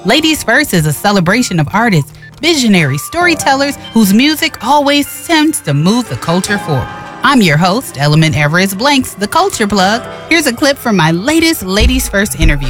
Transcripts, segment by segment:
Ladies First is a celebration of artists, visionary storytellers whose music always seems to move the culture forward. I'm your host, Element Everest Blanks, the Culture Plug. Here's a clip from my latest Ladies First interview.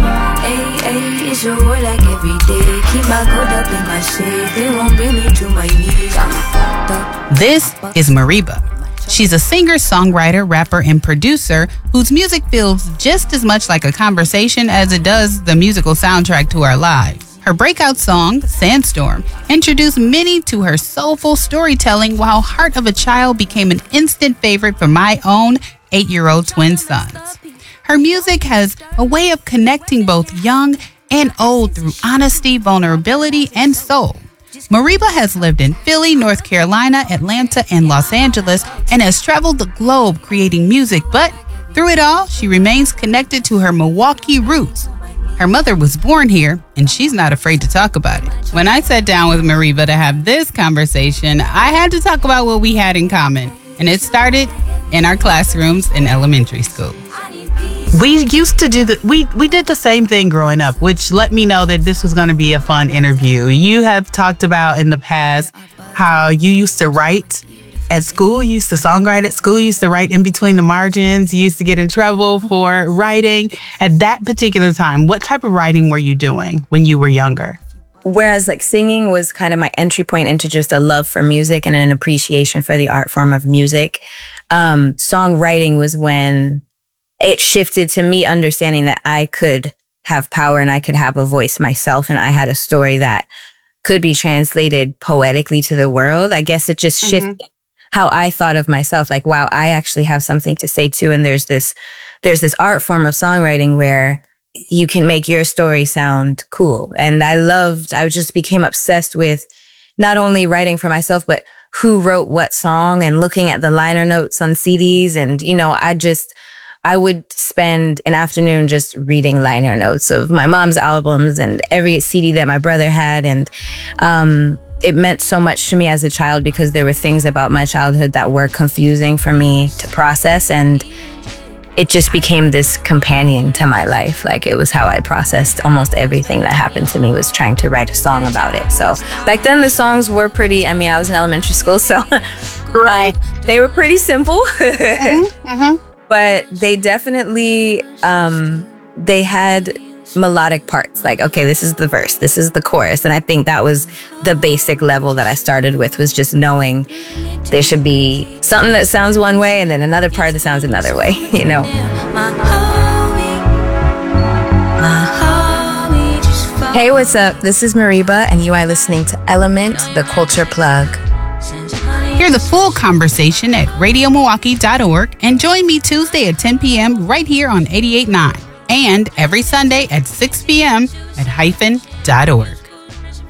It's your word like every day. Keep my gold up in my shade. They won't bring me to my knees. This is Mariba. She's a singer, songwriter, rapper, and producer whose music feels just as much like a conversation as it does the musical soundtrack to our lives. Her breakout song, Sandstorm, introduced many to her soulful storytelling, while Heart of a Child became an instant favorite for my own 8-year-old twin sons. Her music has a way of connecting both young and old through honesty, vulnerability, and soul. Mariba has lived in Philly, North Carolina, Atlanta, and Los Angeles, and has traveled the globe creating music, but through it all, she remains connected to her Milwaukee roots. Her mother was born here, and she's not afraid to talk about it. When I sat down with Mariba to have this conversation, I had to talk about what we had in common, and it started in our classrooms in elementary school. We used to do we did the same thing growing up, which let me know that this was going to be a fun interview. You have talked about in the past how you used to write at school, you used to songwrite at school, you used to write in between the margins, you used to get in trouble for writing. At that particular time, what type of writing were you doing when you were younger? Whereas like singing was kind of my entry point into just a love for music and an appreciation for the art form of music. Songwriting was when it shifted to me understanding that I could have power and I could have a voice myself, and I had a story that could be translated poetically to the world. I guess it just shifted how I thought of myself. Like, wow, I actually have something to say too. And there's this art form of songwriting where you can make your story sound cool. And I just became obsessed with not only writing for myself, but who wrote what song and looking at the liner notes on CDs. And, I would spend an afternoon just reading liner notes of my mom's albums and every CD that my brother had. And it meant so much to me as a child because there were things about my childhood that were confusing for me to process. And it just became this companion to my life. Like, it was how I processed almost everything that happened to me, was trying to write a song about it. So back then the songs were pretty, I was in elementary school, so right. They were pretty simple. But they definitely, they had melodic parts. Like, okay, this is the verse, this is the chorus. And I think that was the basic level that I started with, was just knowing there should be something that sounds one way and then another part that sounds another way, Hey, what's up? This is Mariba, and you are listening to Element, the Culture Plug. Hear the full conversation at radiomilwaukee.org and join me Tuesday at 10 p.m. right here on 88.9 and every Sunday at 6 p.m. at hyphen.org.